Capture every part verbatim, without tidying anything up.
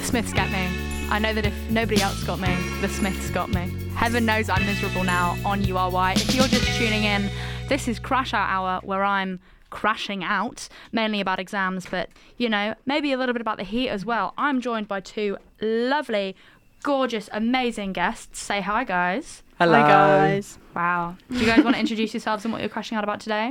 Smiths get me. I know that if nobody else got me, the Smiths got me. Heaven knows I'm miserable now on U R Y. If you're just tuning in, this is Crash Out Hour, where I'm crashing out, mainly about exams, but, you know, maybe a little bit about the heat as well. I'm joined by two lovely, gorgeous, amazing guests. Say hi, guys. Hello. Hi, guys. Wow. Do you guys want to introduce yourselves and what you're crashing out about today?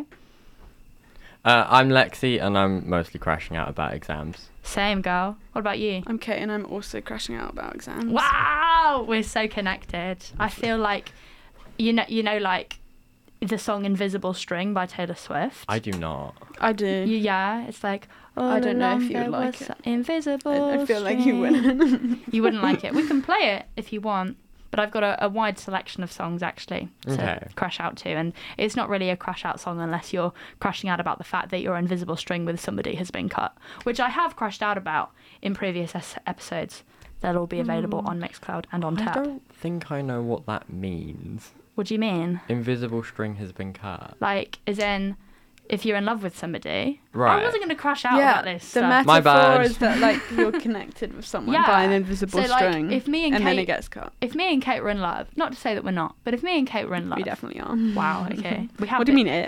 Uh, I'm Lexi, and I'm mostly crashing out about exams. Same, girl. What about you? I'm Kate, and I'm also crashing out about exams. Wow, we're so connected. I feel like, you know, you know, like the song "Invisible String" by Taylor Swift. I do not. I do. You- yeah, it's like. I don't know if you would there like was it. Invisible. I, I feel like you string. wouldn't. You wouldn't like it. We can play it if you want, but I've got a, a wide selection of songs actually to Okay. crash out to, and it's not really a crash out song unless you're crashing out about the fact that your invisible string with somebody has been cut, which I have crashed out about in previous es- episodes. They'll all be available Mm. on Mixcloud and on I Tap. don't think I know what that means. What do you mean? Invisible string has been cut. Like, as in, if you're in love with somebody. Right. I wasn't going to crash out yeah, about this. the stuff. metaphor My bad. is that like you're connected with someone Yeah. by an invisible So, like, string, if me and and then Kate- it gets cut. If me and Kate were in love, not to say that we're not, but if me and Kate were in love. We definitely are. Wow, okay. We have What do you been- mean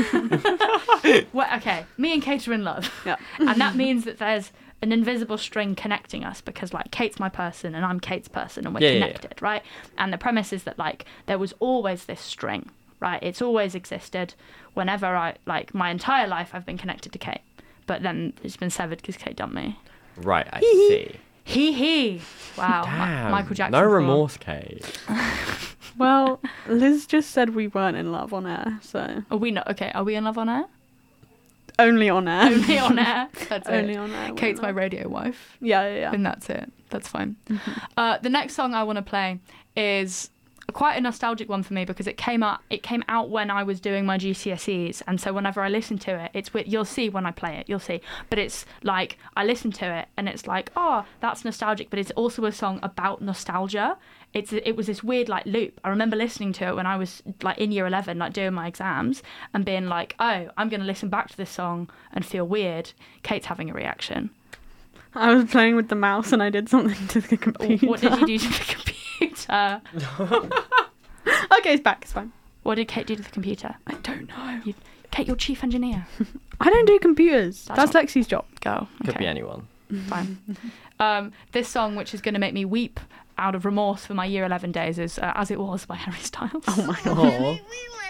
if? Well, okay, me and Kate are in love. Yeah. And that means that there's an invisible string connecting us because, like, Kate's my person and I'm Kate's person and we're Yeah, yeah, yeah. connected, right? And the premise is that, like, there was always this string, right? It's always existed. Whenever I, like, my entire life I've been connected to Kate. But then it's been severed because Kate dumped me. Right, I see. Hee hee. Wow. Mi- Damn. Michael Jackson. No for- remorse, Kate. Well, Liz just said we weren't in love on air, so Are we not? Okay, are we in love on air? only on air. Only on air. That's Only it. on air. we're Kate's in my love. radio wife. Yeah, yeah, yeah. And that's it. That's fine. Uh, the next song I want to play is quite a nostalgic one for me because it came out. It came out when I was doing my G C S Es, and so whenever I listen to it, it's wi- you'll see when I play it. You'll see, but it's like I listen to it, and it's like, oh, that's nostalgic, but it's also a song about nostalgia. It's it was this weird like loop. I remember listening to it when I was like in year eleven, like doing my exams, and being like, oh, I'm gonna listen back to this song and feel weird. Kate's having a reaction. I was playing with the mouse and I did something to the computer. What did you do to the computer? Okay, it's back. It's fine. What did Kate do to the computer? I don't know. You, Kate, you're chief engineer. I don't do computers. That's That's, Lexi's job. Go. Could Okay, be anyone. fine. Um, this song, which is going to make me weep out of remorse for my year eleven days, is uh, As It Was by Harry Styles. Oh my god. Oh.